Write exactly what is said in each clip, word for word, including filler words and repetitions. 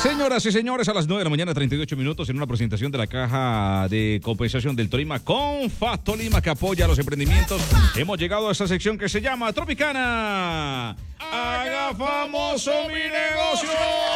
Señoras y señores, a las nueve de la mañana, treinta y ocho minutos, en una presentación de la caja de compensación del Tolima con Fatolima, que apoya a los emprendimientos, hemos llegado a esta sección que se llama Tropicana. ¡Haga famoso mi negocio!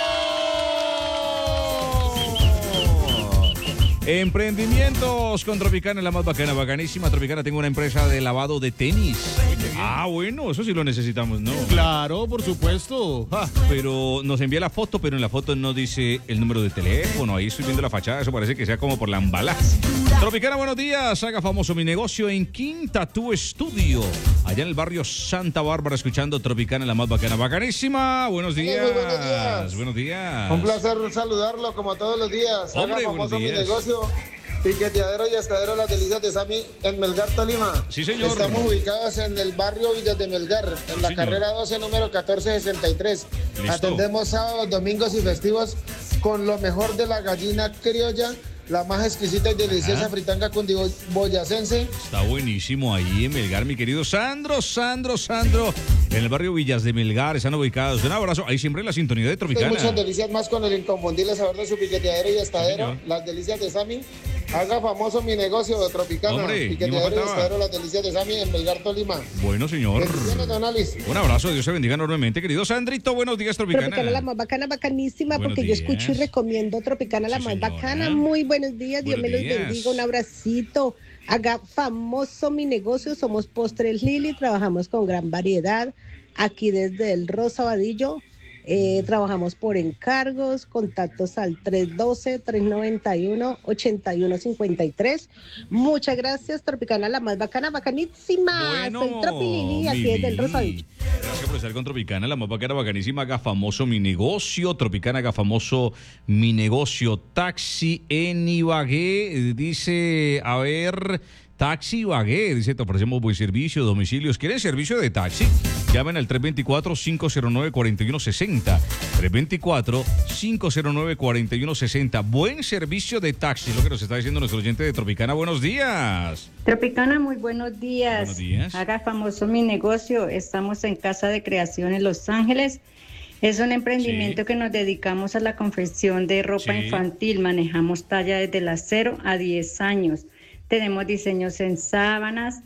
Emprendimientos con Tropicana, la más bacana, bacanísima. Tropicana, tengo una empresa de lavado de tenis. Ah, bueno, eso sí lo necesitamos, ¿no? Claro, por supuesto. Ah, pero nos envía la foto, pero en la foto no dice el número de teléfono. Ahí estoy viendo la fachada, eso parece que sea como por la embalaje. Tropicana, buenos días. Haga famoso mi negocio en Quinta Tu Estudio, allá en el barrio Santa Bárbara, escuchando Tropicana, la más bacana, bacanísima. Buenos días. Muy buenos días. Buenos días. Un placer saludarlo como todos los días. Hombre, Haga famoso mi días. negocio. Piqueteadero y Astadero Las Delicias de Sammy en Melgar, Tolima. Sí, señor. Estamos ubicados en el barrio Villas de Melgar, en la señor. carrera doce, número catorce sesenta y tres. Listo. Atendemos sábados, domingos y festivos con lo mejor de la gallina criolla, la más exquisita y deliciosa Ajá. fritanga cundiboyacense. Está buenísimo ahí en Melgar, mi querido Sandro, Sandro, Sandro, en el barrio Villas de Melgar, están ubicados. Un abrazo, ahí siempre la sintonía de Hay Tropicana. muchas delicias más con el inconfundible sabor de su piqueteadero y Astadero, señor. Las Delicias de Sammy. Haga famoso mi negocio de Tropicana. Hombre, ni Piqueteadero me y faltaba. Astadero Las Delicias de Sammy en Melgar, Tolima. Bueno, señor. Bendiciones, don Alice. Un abrazo, Dios se bendiga enormemente, querido Sandrito. Buenos días, Tropicana. Tropicana la más bacana, bacanísima, Buenos porque yo días. escucho y recomiendo Tropicana la Sí, más señora. bacana. Muy buenos días, Dios Buenos me los días. bendiga, un abracito. Haga famoso mi negocio, somos Postres Lili, trabajamos con gran variedad. Aquí desde el Rosa Vadillo, eh, trabajamos por encargos, contactos al tres uno dos, tres nueve uno, ocho uno cinco tres. Muchas gracias, Tropicana la más bacana, bacanísima. Bueno, Soy Tropi Lili, aquí mi desde el Rosa Lili. Vadillo. Gracias por estar con Tropicana, la más bacana, bacanísima. Haga famoso mi negocio. Tropicana, haga famoso mi negocio. Taxi en Ibagué. Dice, a ver, Taxi Ibagué. Dice, te ofrecemos buen servicio, domicilios. ¿Quieren servicio de taxi? Llamen al tres dos cuatro, cinco cero nueve, cuatro uno seis cero. tres dos cuatro, cinco cero nueve, cuatro uno seis cero. Buen servicio de taxi, lo que nos está diciendo nuestro oyente de Tropicana. Buenos días. Tropicana, muy buenos días. Buenos días. Haga famoso mi negocio. Estamos en Casa de Creación en Los Ángeles. Es un emprendimiento Sí. que nos dedicamos a la confección de ropa Sí. infantil. Manejamos talla desde las cero a diez años. Tenemos diseños en sábanas,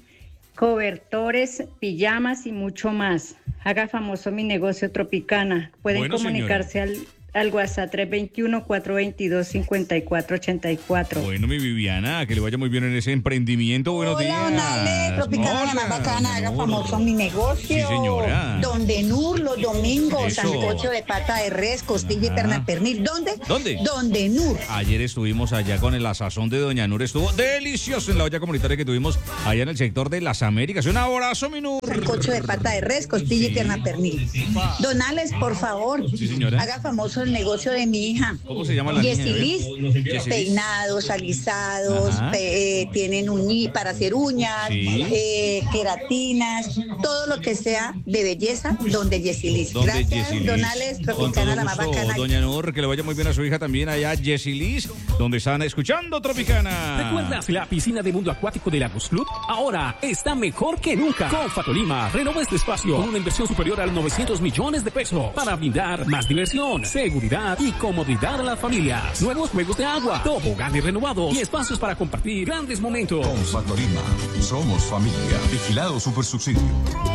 cobertores, pijamas y mucho más. Haga famoso mi negocio Tropicana. Pueden Bueno, comunicarse al, al WhatsApp tres dos uno, cuatro dos dos, cinco cuatro ocho cuatro. Bueno, mi Viviana, que le vaya muy bien en ese emprendimiento. Buenos Hola, días. don Ale, Tropicana, la más Hola, bacana, haga Nor. famoso mi negocio. Sí, señora. Donde Nur, los domingos, Eso. sancocho de pata de res, costilla Ajá. y perna de pernil. ¿Dónde? ¿Dónde? Donde Nur. Ayer estuvimos allá con el asazón de Doña Nur. Estuvo delicioso en la olla comunitaria que tuvimos allá en el sector de las Américas. Un abrazo, mi Nur. Sancocho de pata de res, costilla y perna de pernil. Don Alex, por favor, Sí, señora. haga famoso el negocio de mi hija. ¿Cómo se llama la niña? Yesilis, Yesilis. peinados, alisados, Ajá. pe- eh, tienen uñi para hacer uñas, Sí. eh, queratinas, todo lo que sea de belleza, donde Yesilis. Donde Gracias, Yesilis. don Alex, Con Tropicana, todo la más gusto, bacana. Doña Nur, que le vaya muy bien a su hija también allá, Yesilis, donde están escuchando Tropicana. ¿Recuerdas la piscina de mundo acuático de Lagos Club? Ahora está mejor que nunca. Con Fatolima, renova este espacio con una inversión superior a los novecientos millones de pesos para brindar más diversión, seguridad y comodidad a las familias. Nuevos juegos de agua, toboganes renovados y espacios para compartir grandes momentos. Con Fatolima, somos familia. Vigilado Supersubsidio.